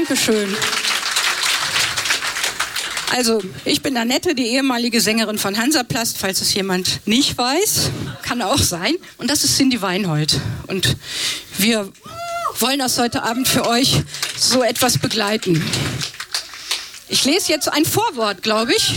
Dankeschön. Also, ich bin Annette, die ehemalige Sängerin von Hansaplast, falls es jemand nicht weiß. Kann auch sein. Und das ist Cindy Weinhold. Und wir wollen das heute Abend für euch so etwas begleiten. Ich lese jetzt ein Vorwort, glaube ich.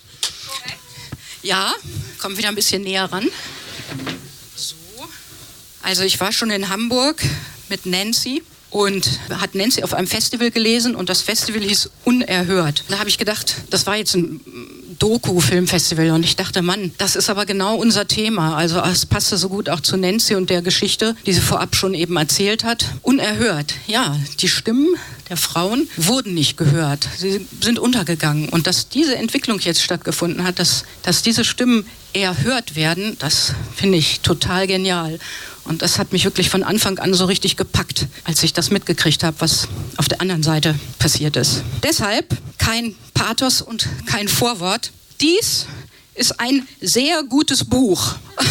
Ja, komm wieder ein bisschen näher ran. So. Also ich war schon in Hamburg mit Nancy und hat Nancy auf einem Festival gelesen und das Festival hieß Unerhört. Da habe ich gedacht, das war jetzt ein Doku-Filmfestival und ich dachte, Mann, das ist aber genau unser Thema. Also es passte so gut auch zu Nancy und der Geschichte, die sie vorab schon eben erzählt hat. Unerhört, ja, die Stimmen der Frauen wurden nicht gehört. Sie sind untergegangen. Und dass diese Entwicklung jetzt stattgefunden hat, dass diese Stimmen erhört werden, das finde ich total genial. Und das hat mich wirklich von Anfang an so richtig gepackt, als ich das mitgekriegt habe, was auf der anderen Seite passiert ist. Deshalb kein Pathos und kein Vorwort. Dies ist ein sehr gutes Buch.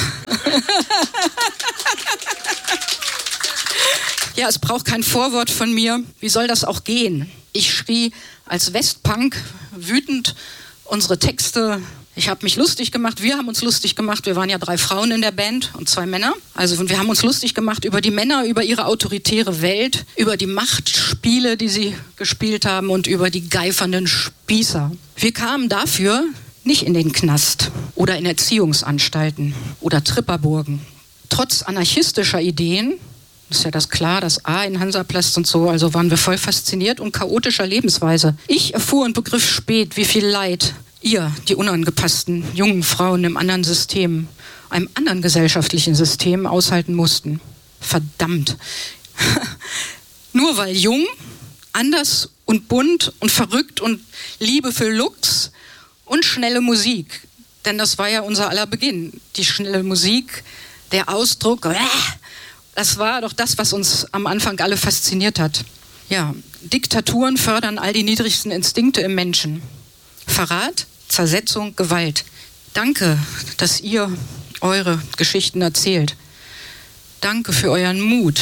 Ja, es braucht kein Vorwort von mir. Wie soll das auch gehen? Ich schrie als Westpunk wütend unsere Texte. Ich habe mich lustig gemacht, wir haben uns lustig gemacht. Wir waren ja 3 Frauen in der Band und 2 Männer. Also wir haben uns lustig gemacht über die Männer, über ihre autoritäre Welt, über die Machtspiele, die sie gespielt haben und über die geifernden Spießer. Wir kamen dafür nicht in den Knast oder in Erziehungsanstalten oder Tripperburgen. Trotz anarchistischer Ideen, ist ja das klar, das A in Hansaplast und so, also waren wir voll fasziniert und chaotischer Lebensweise. Ich erfuhr und begriff spät, wie viel Leid ihr, die unangepassten jungen Frauen im anderen System, einem anderen gesellschaftlichen System aushalten mussten. Verdammt. Nur weil jung, anders und bunt und verrückt und Liebe für Lux und schnelle Musik. Denn das war ja unser aller Beginn. Die schnelle Musik, der Ausdruck, das war doch das, was uns am Anfang alle fasziniert hat. Ja, Diktaturen fördern all die niedrigsten Instinkte im Menschen. Verrat, Zersetzung, Gewalt. Danke, dass ihr eure Geschichten erzählt. Danke für euren Mut.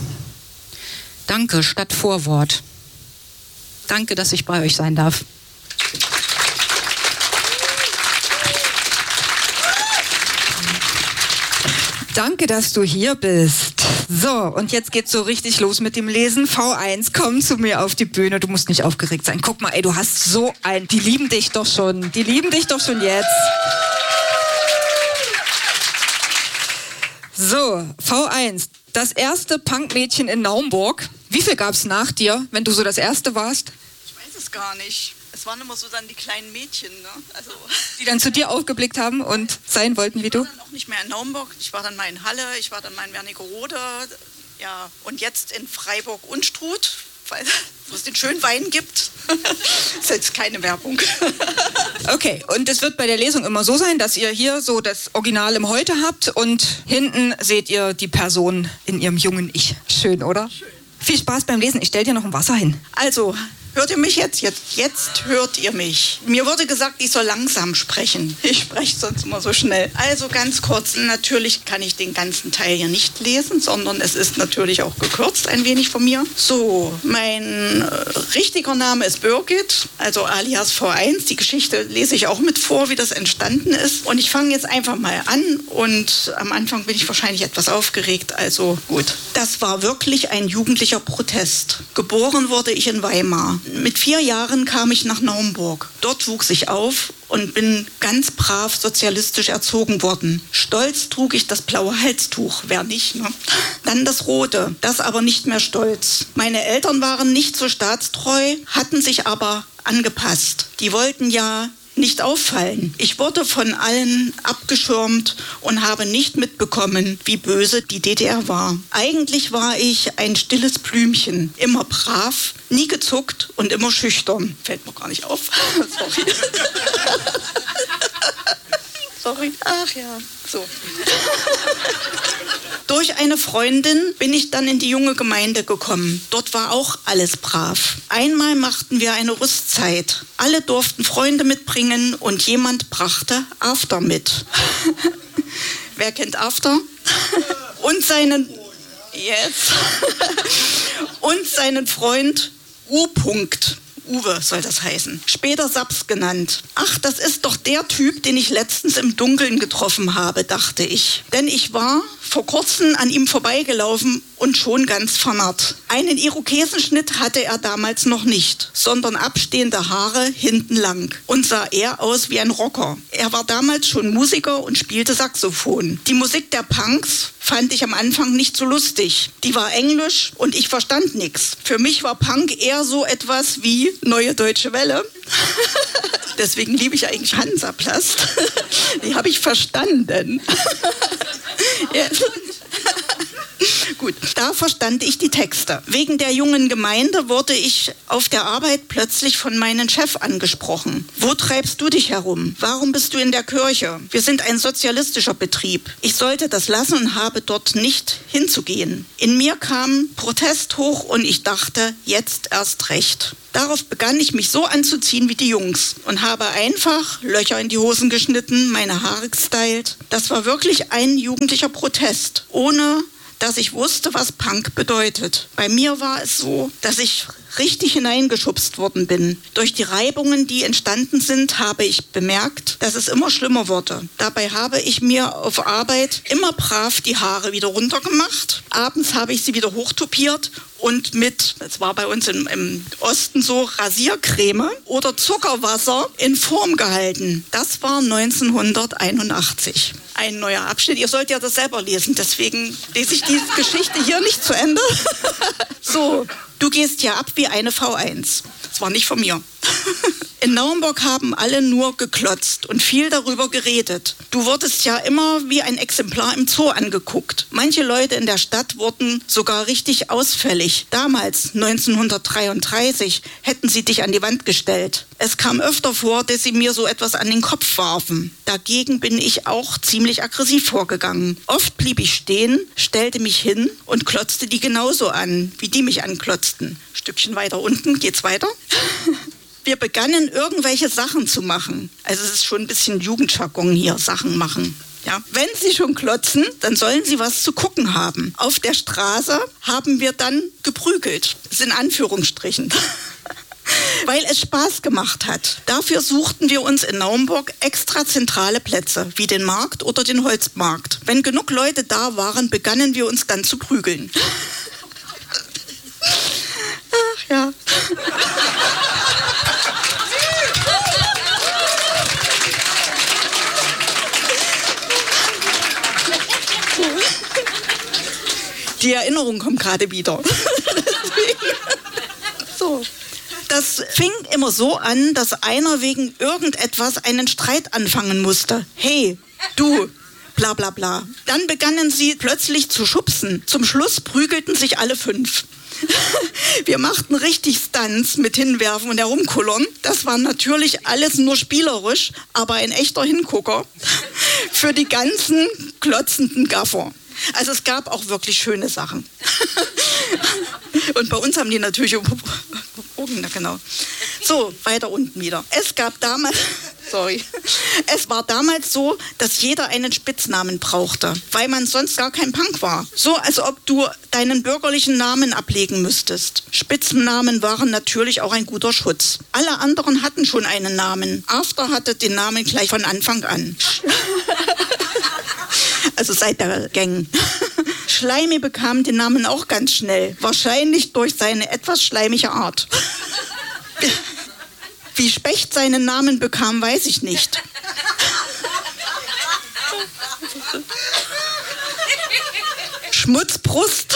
Danke statt Vorwort. Danke, dass ich bei euch sein darf. Danke, dass du hier bist. So, und jetzt geht's so richtig los mit dem Lesen. V1, komm zu mir auf die Bühne. Du musst nicht aufgeregt sein. Guck mal, ey, du hast so ein... Die lieben dich doch schon. Die lieben dich doch schon jetzt. So, V1, das erste Punkmädchen in Naumburg. Wie viel gab's nach dir, wenn du so das erste warst? Ich weiß es gar nicht. Es waren immer so dann die kleinen Mädchen, ne? Also die dann zu dir aufgeblickt haben und sein wollten wie du? Ich war dann auch nicht mehr in Naumburg. Ich war dann mal in Halle, ich war dann mal in Wernigerode. Ja, und jetzt in Freiburg-Unstrut, weil es den schönen Wein gibt. Das ist jetzt keine Werbung. Okay, und es wird bei der Lesung immer so sein, dass ihr hier so das Original im Heute habt und hinten seht ihr die Person in ihrem jungen Ich. Schön, oder? Schön. Viel Spaß beim Lesen. Ich stell dir noch ein Wasser hin. Also, hört ihr mich jetzt? Jetzt hört ihr mich. Mir wurde gesagt, ich soll langsam sprechen. Ich spreche sonst immer so schnell. Also ganz kurz, natürlich kann ich den ganzen Teil hier nicht lesen, sondern es ist natürlich auch gekürzt ein wenig von mir. So, mein richtiger Name ist Birgit, also alias V1. Die Geschichte lese ich auch mit vor, wie das entstanden ist. Und ich fange jetzt einfach mal an und am Anfang bin ich wahrscheinlich etwas aufgeregt, also gut. Das war wirklich ein jugendlicher Protest. Geboren wurde ich in Weimar. Mit 4 Jahren kam ich nach Naumburg. Dort wuchs ich auf und bin ganz brav sozialistisch erzogen worden. Stolz trug ich das blaue Halstuch, wer nicht, ne? Dann das rote, das aber nicht mehr stolz. Meine Eltern waren nicht so staatstreu, hatten sich aber angepasst. Die wollten ja nicht auffallen. Ich wurde von allen abgeschirmt und habe nicht mitbekommen, wie böse die DDR war. Eigentlich war ich ein stilles Blümchen, immer brav, nie gezuckt und immer schüchtern. Fällt mir gar nicht auf. Sorry. Sorry. Ach ja, so. Durch eine Freundin bin ich dann in die junge Gemeinde gekommen. Dort war auch alles brav. Einmal machten wir eine Rüstzeit. Alle durften Freunde mitbringen und jemand brachte After mit. Wer kennt After? Und seinen... Yes. Und seinen Freund Uwe soll das heißen. Später Saps genannt. Ach, das ist doch der Typ, den ich letztens im Dunkeln getroffen habe, dachte ich. Denn ich war vor kurzem an ihm vorbeigelaufen und schon ganz vernarrt. Einen Irokesenschnitt hatte er damals noch nicht, sondern abstehende Haare hinten lang und sah eher aus wie ein Rocker. Er war damals schon Musiker und spielte Saxophon. Die Musik der Punks fand ich am Anfang nicht so lustig. Die war englisch und ich verstand nichts. Für mich war Punk eher so etwas wie Neue Deutsche Welle. Deswegen liebe ich eigentlich Hansaplast. Die habe ich verstanden. Ja. Gut, da verstand ich die Texte. Wegen der jungen Gemeinde wurde ich auf der Arbeit plötzlich von meinem Chef angesprochen. Wo treibst du dich herum? Warum bist du in der Kirche? Wir sind ein sozialistischer Betrieb. Ich sollte das lassen und habe dort nicht hinzugehen. In mir kam Protest hoch und ich dachte, jetzt erst recht. Darauf begann ich mich so anzuziehen wie die Jungs und habe einfach Löcher in die Hosen geschnitten, meine Haare gestylt. Das war wirklich ein jugendlicher Protest, ohne dass ich wusste, was Punk bedeutet. Bei mir war es so, dass ich richtig hineingeschubst worden bin. Durch die Reibungen, die entstanden sind, habe ich bemerkt, dass es immer schlimmer wurde. Dabei habe ich mir auf Arbeit immer brav die Haare wieder runtergemacht. Abends habe ich sie wieder hochtopiert und das war bei uns im Osten so, Rasiercreme oder Zuckerwasser in Form gehalten. Das war 1981. Ein neuer Abschnitt. Ihr sollt ja das selber lesen, deswegen lese ich diese Geschichte hier nicht zu Ende. So, du gehst ja ab wie eine V1. Das war nicht von mir. In Naumburg haben alle nur geklotzt und viel darüber geredet. Du wurdest ja immer wie ein Exemplar im Zoo angeguckt. Manche Leute in der Stadt wurden sogar richtig ausfällig. Damals, 1933, hätten sie dich an die Wand gestellt. Es kam öfter vor, dass sie mir so etwas an den Kopf warfen. Dagegen bin ich auch ziemlich aggressiv vorgegangen. Oft blieb ich stehen, stellte mich hin und klotzte die genauso an, wie die mich anklotzten. Stückchen weiter unten, geht's weiter? Wir begannen, irgendwelche Sachen zu machen. Also es ist schon ein bisschen Jugendjargon hier, Sachen machen. Ja. Wenn sie schon klotzen, dann sollen sie was zu gucken haben. Auf der Straße haben wir dann geprügelt. Das ist in Anführungsstrichen. Weil es Spaß gemacht hat. Dafür suchten wir uns in Naumburg extra zentrale Plätze, wie den Markt oder den Holzmarkt. Wenn genug Leute da waren, begannen wir uns dann zu prügeln. Ach ja. Die Erinnerung kommt gerade wieder. So. Das fing immer so an, dass einer wegen irgendetwas einen Streit anfangen musste. Hey, du, bla bla bla. Dann begannen sie plötzlich zu schubsen. Zum Schluss prügelten sich alle 5. Wir machten richtig Stunts mit Hinwerfen und Herumkullern. Das war natürlich alles nur spielerisch, aber ein echter Hingucker für die ganzen klotzenden Gaffer. Also es gab auch wirklich schöne Sachen. Und bei uns haben die natürlich genau. So, weiter unten wieder. Es war damals so, dass jeder einen Spitznamen brauchte, weil man sonst gar kein Punk war. So, als ob du deinen bürgerlichen Namen ablegen müsstest. Spitznamen waren natürlich auch ein guter Schutz. Alle anderen hatten schon einen Namen. After hatte den Namen gleich von Anfang an. Also seit der Gang. Schleimi bekam den Namen auch ganz schnell. Wahrscheinlich durch seine etwas schleimige Art. Wie Specht seinen Namen bekam, weiß ich nicht. Schmutzbrust.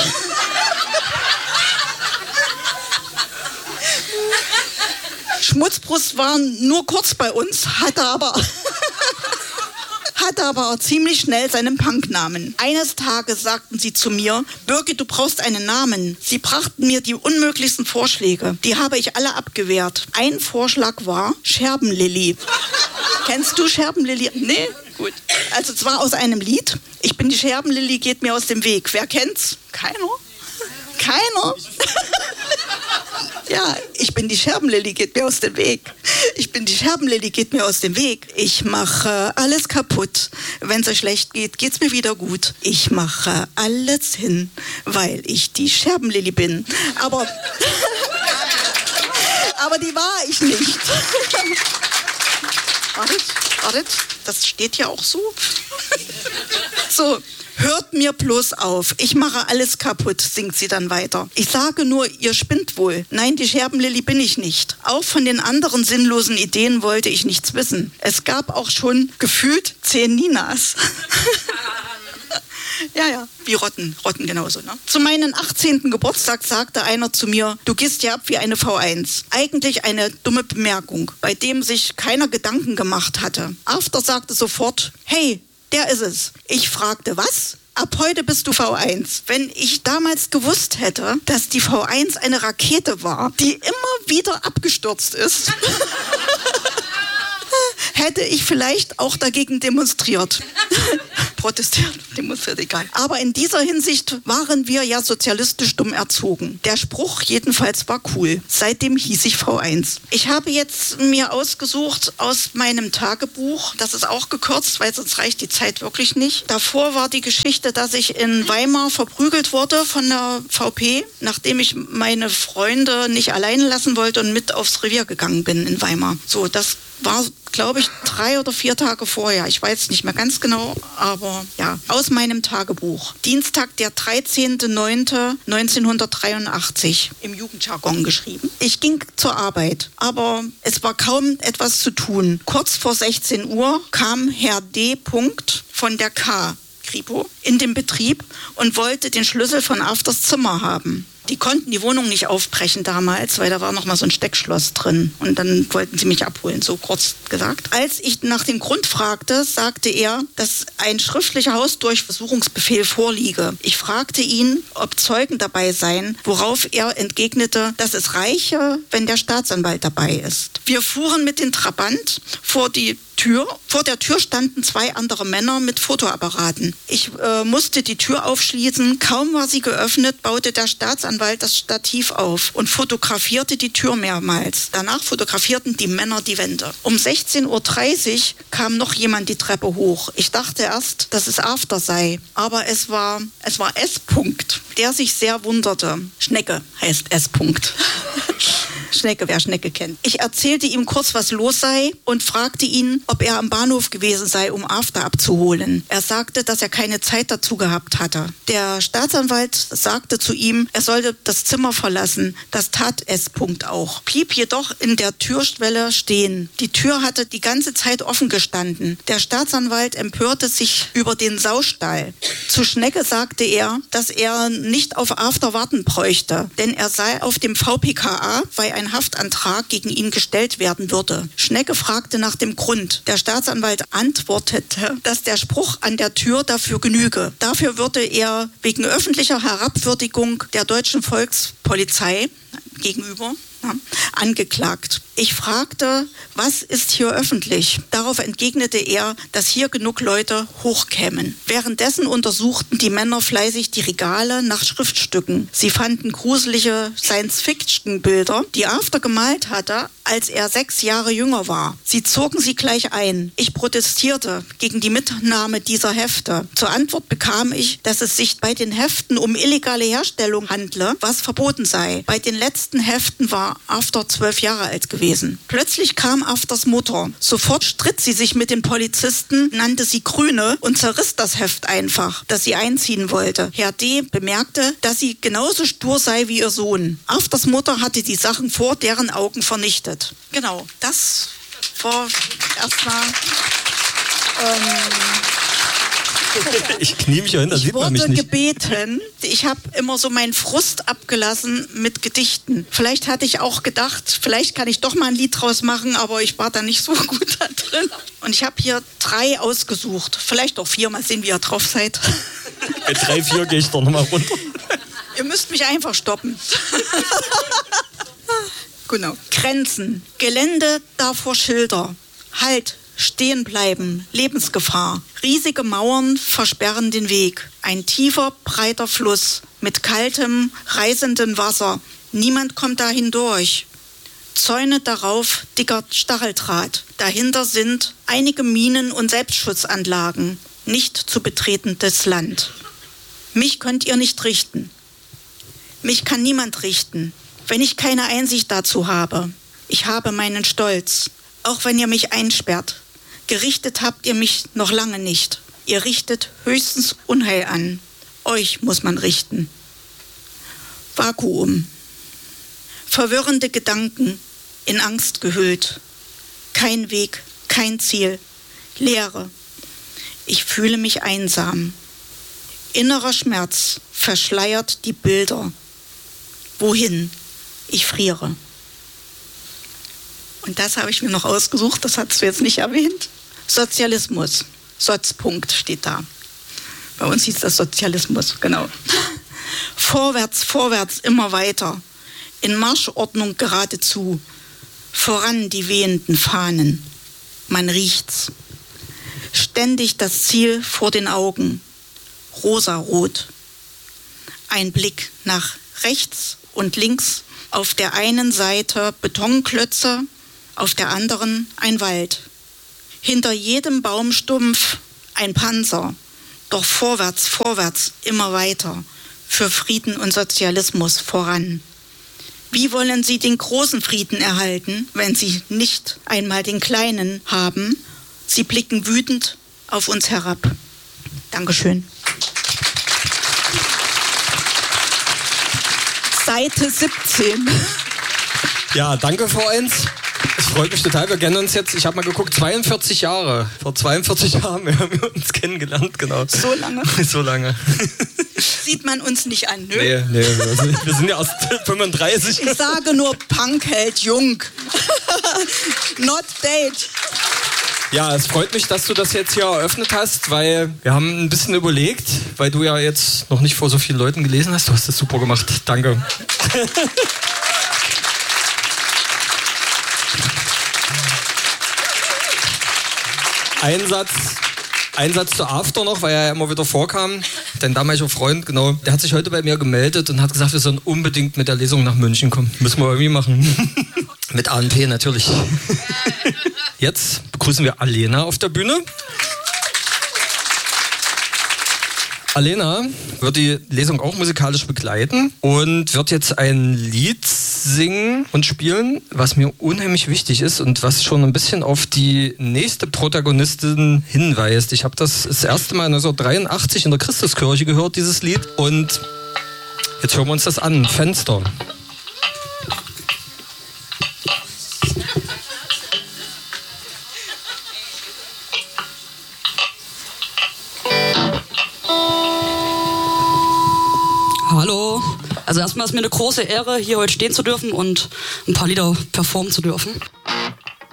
Schmutzbrust war nur kurz bei uns, hatte aber auch ziemlich schnell seinen Punknamen. Eines Tages sagten sie zu mir, Birgit, du brauchst einen Namen. Sie brachten mir die unmöglichsten Vorschläge. Die habe ich alle abgewehrt. Ein Vorschlag war Scherbenlilly. Kennst du Scherbenlilly? Nee? Gut. Also zwar aus einem Lied. Ich bin die Scherbenlilly, geht mir aus dem Weg. Wer kennt's? Keiner? Keiner? Ja, ich bin die Scherbenlilly, geht mir aus dem Weg. Ich bin die Scherbenlilly, geht mir aus dem Weg. Ich mache alles kaputt. Wenn es euch schlecht geht, geht's mir wieder gut. Ich mache alles hin, weil ich die Scherbenlilly bin. Aber Aber die war ich nicht. Wartet, das steht ja auch so. So, hört mir bloß auf. Ich mache alles kaputt, singt sie dann weiter. Ich sage nur, ihr spinnt wohl. Nein, die Scherbenlilly bin ich nicht. Auch von den anderen sinnlosen Ideen wollte ich nichts wissen. Es gab auch schon gefühlt 10 Ninas. Ja, wie Rotten genauso. Ne? Zu meinem 18. Geburtstag sagte einer zu mir, du gehst ja ab wie eine V1. Eigentlich eine dumme Bemerkung, bei dem sich keiner Gedanken gemacht hatte. After sagte sofort, hey, der ist es. Ich fragte, was? Ab heute bist du V1. Wenn ich damals gewusst hätte, dass die V1 eine Rakete war, die immer wieder abgestürzt ist, hätte ich vielleicht auch dagegen demonstriert. Demonstriert, egal. Aber in dieser Hinsicht waren wir ja sozialistisch dumm erzogen. Der Spruch jedenfalls war cool. Seitdem hieß ich V1. Ich habe jetzt mir ausgesucht aus meinem Tagebuch, das ist auch gekürzt, weil sonst reicht die Zeit wirklich nicht. Davor war die Geschichte, dass ich in Weimar verprügelt wurde von der VP, nachdem ich meine Freunde nicht alleine lassen wollte und mit aufs Revier gegangen bin in Weimar. So, das war, glaube ich, 3 oder 4 Tage vorher. Ich weiß nicht mehr ganz genau, aber ja, aus meinem Tagebuch. Dienstag, der 13.09.1983, im Jugendjargon geschrieben. Ich ging zur Arbeit, aber es war kaum etwas zu tun. Kurz vor 16 Uhr kam Herr D. von der Kripo in den Betrieb und wollte den Schlüssel von Afters Zimmer haben. Die konnten die Wohnung nicht aufbrechen damals, weil da war noch mal so ein Steckschloss drin. Und dann wollten sie mich abholen, so kurz gesagt. Als ich nach dem Grund fragte, sagte er, dass ein schriftlicher Hausdurchsuchungsbefehl vorliege. Ich fragte ihn, ob Zeugen dabei seien, worauf er entgegnete, dass es reiche, wenn der Staatsanwalt dabei ist. Wir fuhren mit dem Trabant vor die Tür. Vor der Tür standen 2 andere Männer mit Fotoapparaten. Ich musste die Tür aufschließen. Kaum war sie geöffnet, baute der Staatsanwalt das Stativ auf und fotografierte die Tür mehrmals. Danach fotografierten die Männer die Wände. Um 16.30 Uhr kam noch jemand die Treppe hoch. Ich dachte erst, dass es After sei, aber es war S. der sich sehr wunderte. Schnecke heißt S. Schnecke, wer Schnecke kennt. Ich erzählte ihm kurz, was los sei und fragte ihn, ob er am Bahnhof gewesen sei, um After abzuholen. Er sagte, dass er keine Zeit dazu gehabt hatte. Der Staatsanwalt sagte zu ihm, er sollte das Zimmer verlassen. Das tat S. auch. Blieb jedoch in der Türschwelle stehen. Die Tür hatte die ganze Zeit offen gestanden. Der Staatsanwalt empörte sich über den Saustall. Zu Schnecke sagte er, dass er nicht auf After warten bräuchte, denn er sei auf dem VPKA, weil ein Haftantrag gegen ihn gestellt werden würde. Schnecke fragte nach dem Grund. Der Staatsanwalt antwortete, dass der Spruch an der Tür dafür genüge. Dafür würde er wegen öffentlicher Herabwürdigung der deutschen Volkspolizei gegenüber angeklagt. Ich fragte, was ist hier öffentlich? Darauf entgegnete er, dass hier genug Leute hochkämen. Währenddessen untersuchten die Männer fleißig die Regale nach Schriftstücken. Sie fanden gruselige Science-Fiction-Bilder, die After gemalt hatte, als er 6 Jahre jünger war. Sie zogen sie gleich ein. Ich protestierte gegen die Mitnahme dieser Hefte. Zur Antwort bekam ich, dass es sich bei den Heften um illegale Herstellung handle, was verboten sei. Bei den letzten Heften war After 12 Jahre alt gewesen. Plötzlich kam Afters Mutter. Sofort stritt sie sich mit den Polizisten, nannte sie Grüne und zerriss das Heft einfach, das sie einziehen wollte. Herr D. bemerkte, dass sie genauso stur sei wie ihr Sohn. Afters Mutter hatte die Sachen vor deren Augen vernichtet. Genau, das war erstmal... Ich knie mich hin, da sieht man mich nicht. Ich wurde gebeten, ich habe immer so meinen Frust abgelassen mit Gedichten. Vielleicht hatte ich auch gedacht, vielleicht kann ich doch mal ein Lied draus machen, aber ich war da nicht so gut da drin. Und ich habe hier 3 ausgesucht, vielleicht auch 4, mal sehen, wie ihr drauf seid. Bei 3, 4 gehe ich doch nochmal runter. Ihr müsst mich einfach stoppen. Genau. Grenzen. Gelände davor Schilder. Halt. Stehen bleiben, Lebensgefahr. Riesige Mauern versperren den Weg. Ein tiefer, breiter Fluss mit kaltem, reißendem Wasser. Niemand kommt da hindurch. Zäune darauf, dicker Stacheldraht. Dahinter sind einige Minen- und Selbstschutzanlagen. Nicht zu betretendes Land. Mich könnt ihr nicht richten. Mich kann niemand richten, wenn ich keine Einsicht dazu habe. ich habe meinen Stolz, auch wenn ihr mich einsperrt. Gerichtet habt ihr mich noch lange nicht. Ihr richtet höchstens Unheil an. Euch muss man richten. Vakuum. Verwirrende Gedanken, in Angst gehüllt. Kein Weg, kein Ziel. Leere. Ich fühle mich einsam. Innerer Schmerz verschleiert die Bilder. Wohin? Ich friere. Und das habe ich mir noch ausgesucht, das hast du jetzt nicht erwähnt. Sozialismus. Sotzpunkt steht da. Bei uns hieß das Sozialismus, genau. Vorwärts, vorwärts, immer weiter. In Marschordnung geradezu. Voran die wehenden Fahnen. Man riecht's. Ständig das Ziel vor den Augen. Rosarot. Ein Blick nach rechts und links. Auf der einen Seite Betonklötze, auf der anderen ein Wald. Hinter jedem Baumstumpf ein Panzer. Doch vorwärts, vorwärts, immer weiter. Für Frieden und Sozialismus voran. Wie wollen Sie den großen Frieden erhalten, wenn Sie nicht einmal den kleinen haben? Sie blicken wütend auf uns herab. Dankeschön. Seite 17. Ja, danke, Frau Eins. Es freut mich total. Wir kennen uns jetzt, ich habe mal geguckt, 42 Jahre. Vor 42 Jahren haben wir uns kennengelernt, genau. So lange? So lange. Sieht man uns nicht an, nö? Nee, wir sind ja erst 35. Ich sage nur, Punk hält jung. Not date. Ja, es freut mich, dass du das jetzt hier eröffnet hast, weil wir haben ein bisschen überlegt, weil du ja jetzt noch nicht vor so vielen Leuten gelesen hast. Du hast das super gemacht. Danke. Ein Satz zu After noch, weil er ja immer wieder vorkam. Dein damaliger Freund, genau, der hat sich heute bei mir gemeldet und hat gesagt, wir sollen unbedingt mit der Lesung nach München kommen. Müssen wir irgendwie machen. Mit ANP natürlich. Jetzt begrüßen wir Alena auf der Bühne. Alena wird die Lesung auch musikalisch begleiten und wird jetzt ein Lied singen und spielen, was mir unheimlich wichtig ist und was schon ein bisschen auf die nächste Protagonistin hinweist. Ich habe das erste Mal 1983 in der Christuskirche gehört, dieses Lied. Und jetzt hören wir uns das an. Fenster. Hallo. Also erstmal ist mir eine große Ehre, hier heute stehen zu dürfen und ein paar Lieder performen zu dürfen.